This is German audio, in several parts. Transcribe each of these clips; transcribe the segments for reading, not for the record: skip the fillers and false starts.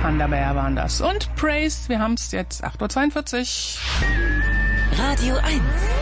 Panda Bear waren das. Und Praise, wir haben es jetzt 8:42 Uhr. Radio 1.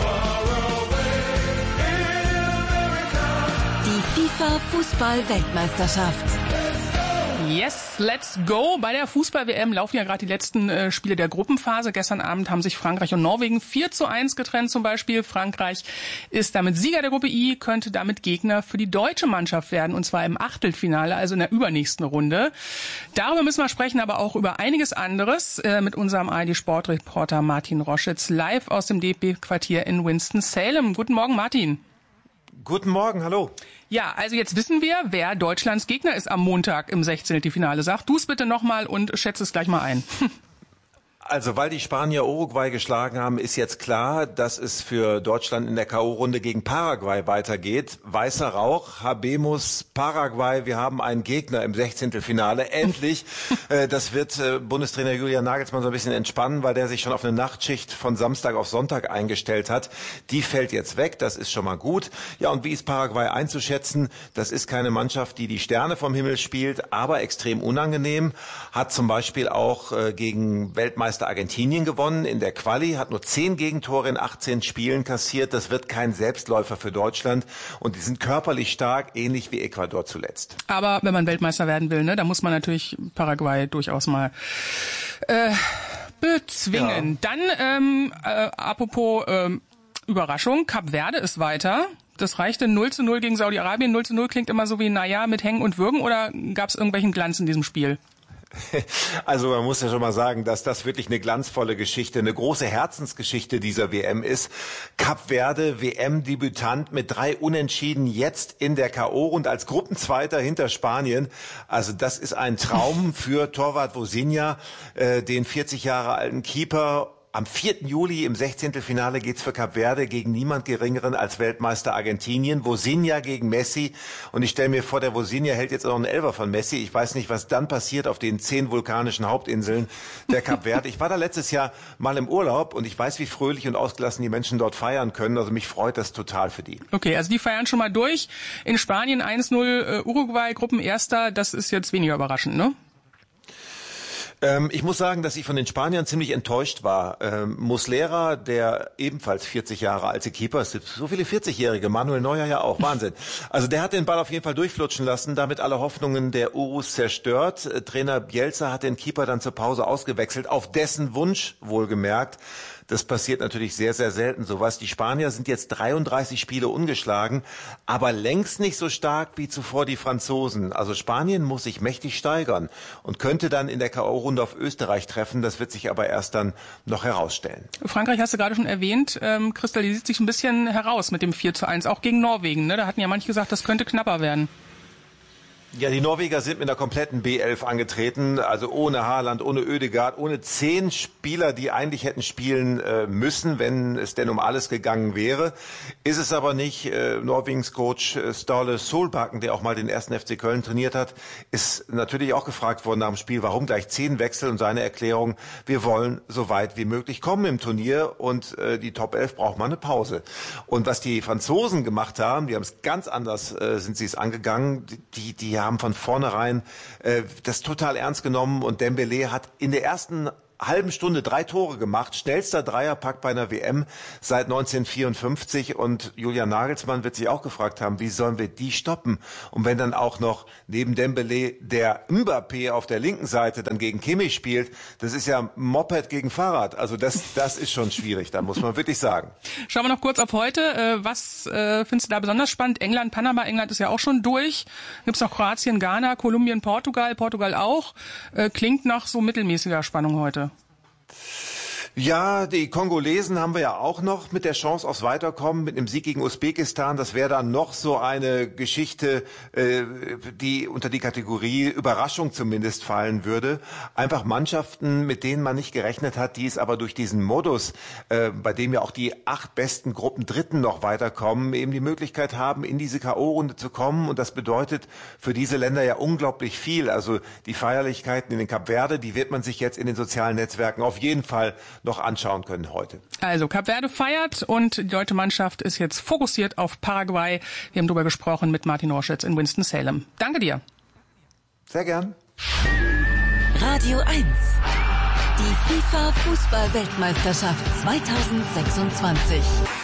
Die FIFA-Fußball-Weltmeisterschaft. Yes, let's go. Bei der Fußball-WM laufen ja gerade die letzten Spiele der Gruppenphase. Gestern Abend haben sich Frankreich und Norwegen 4:1 getrennt zum Beispiel. Frankreich ist damit Sieger der Gruppe I, könnte damit Gegner für die deutsche Mannschaft werden, und zwar im Achtelfinale, also in der übernächsten Runde. Darüber müssen wir sprechen, aber auch über einiges anderes mit unserem ARD-Sportreporter Martin Roschitz live aus dem DFB-Quartier in Winston-Salem. Guten Morgen, Martin. Guten Morgen, hallo. Ja, also jetzt wissen wir, wer Deutschlands Gegner ist am Montag im 16. Sag du es bitte nochmal und schätze es gleich mal ein. Also weil die Spanier Uruguay geschlagen haben, ist jetzt klar, dass es für Deutschland in der K.O.-Runde gegen Paraguay weitergeht. Weißer Rauch, Habemus, Paraguay, wir haben einen Gegner im 16. Finale. Endlich. Das wird Bundestrainer Julian Nagelsmann so ein bisschen entspannen, weil der sich schon auf eine Nachtschicht von Samstag auf Sonntag eingestellt hat. Die fällt jetzt weg, das ist schon mal gut. Ja, und wie ist Paraguay einzuschätzen? Das ist keine Mannschaft, die die Sterne vom Himmel spielt, aber extrem unangenehm. Hat zum Beispiel auch gegen Weltmeister Argentinien gewonnen in der Quali, hat nur 10 Gegentore in 18 Spielen kassiert. Das wird kein Selbstläufer für Deutschland. Und die sind körperlich stark, ähnlich wie Ecuador zuletzt. Aber wenn man Weltmeister werden will, ne, da muss man natürlich Paraguay durchaus mal bezwingen. Ja. Dann, apropos Überraschung, Kap Verde ist weiter. Das reichte 0:0 gegen Saudi-Arabien. 0:0 klingt immer so wie, naja, mit Hängen und Würgen, oder gab es irgendwelchen Glanz in diesem Spiel? Also man muss ja schon mal sagen, dass das wirklich eine glanzvolle Geschichte, eine große Herzensgeschichte dieser WM ist. Kap Verde, WM-Debütant mit 3 Unentschieden, jetzt in der K.O. und als Gruppenzweiter hinter Spanien. Also das ist ein Traum für Torwart Vozinha, den 40 Jahre alten Keeper. Am 4. Juli im 16. Finale geht's für Kap Verde gegen niemand Geringeren als Weltmeister Argentinien. Vozinha gegen Messi. Und ich stelle mir vor, der Vozinha hält jetzt auch noch einen Elfer von Messi. Ich weiß nicht, was dann passiert auf den 10 vulkanischen Hauptinseln der Kap Verde. Ich war da letztes Jahr mal im Urlaub und ich weiß, wie fröhlich und ausgelassen die Menschen dort feiern können. Also mich freut das total für die. Okay, also die feiern schon mal durch. In Spanien 1:0 Uruguay, Gruppenerster. Das ist jetzt weniger überraschend, ne? Ich muss sagen, dass ich von den Spaniern ziemlich enttäuscht war. Muslera, der ebenfalls 40 Jahre alte Keeper, es gibt so viele 40-Jährige, Manuel Neuer ja auch, Wahnsinn. Also der hat den Ball auf jeden Fall durchflutschen lassen, damit alle Hoffnungen der Urus zerstört. Trainer Bielsa hat den Keeper dann zur Pause ausgewechselt, auf dessen Wunsch wohlgemerkt. Das passiert natürlich sehr, sehr selten sowas. Die Spanier sind jetzt 33 Spiele ungeschlagen, aber längst nicht so stark wie zuvor die Franzosen. Also Spanien muss sich mächtig steigern und könnte dann in der K.O.-Runde auf Österreich treffen. Das wird sich aber erst dann noch herausstellen. Frankreich hast du gerade schon erwähnt, kristallisiert sich ein bisschen heraus mit dem 4:1, auch gegen Norwegen. Ne? Da hatten ja manche gesagt, das könnte knapper werden. Ja, die Norweger sind mit einer kompletten B11 angetreten, also ohne Haaland, ohne Ødegaard, ohne 10 Spieler, die eigentlich hätten spielen müssen, wenn es denn um alles gegangen wäre. Ist es aber nicht. Norwegens Coach Ståle Solbakken, der auch mal den 1. FC Köln trainiert hat, ist natürlich auch gefragt worden nach dem Spiel, warum gleich 10 Wechsel, und seine Erklärung: Wir wollen so weit wie möglich kommen im Turnier und die Top 11 braucht mal eine Pause. Und was die Franzosen gemacht haben, die haben es ganz anders, sind sie es angegangen. Die haben von vornherein das total ernst genommen, und Dembélé hat in der ersten halben Stunde 3 Tore gemacht, schnellster Dreierpack bei einer WM seit 1954, und Julian Nagelsmann wird sich auch gefragt haben, wie sollen wir die stoppen? Und wenn dann auch noch neben Dembélé der Mbappé auf der linken Seite dann gegen Kimmich spielt, das ist ja Moped gegen Fahrrad, also das ist schon schwierig, da muss man wirklich sagen. Schauen wir noch kurz auf heute, was findest du da besonders spannend? England, Panama, England ist ja auch schon durch, gibt's noch Kroatien, Ghana, Kolumbien, Portugal auch, klingt nach so mittelmäßiger Spannung heute. Ja, die Kongolesen haben wir ja auch noch mit der Chance aufs Weiterkommen, mit einem Sieg gegen Usbekistan. Das wäre dann noch so eine Geschichte, die unter die Kategorie Überraschung zumindest fallen würde. Einfach Mannschaften, mit denen man nicht gerechnet hat, die es aber durch diesen Modus, bei dem ja auch die 8 besten Gruppendritten noch weiterkommen, eben die Möglichkeit haben, in diese K.O.-Runde zu kommen. Und das bedeutet für diese Länder ja unglaublich viel. Also die Feierlichkeiten in den Kap Verde, die wird man sich jetzt in den sozialen Netzwerken auf jeden Fall noch anschauen können heute. Also Kap Verde feiert und die deutsche Mannschaft ist jetzt fokussiert auf Paraguay. Wir haben darüber gesprochen mit Martin Roschitz in Winston-Salem. Danke dir. Sehr gern. Radio 1. Die FIFA Fußball-Weltmeisterschaft 2026.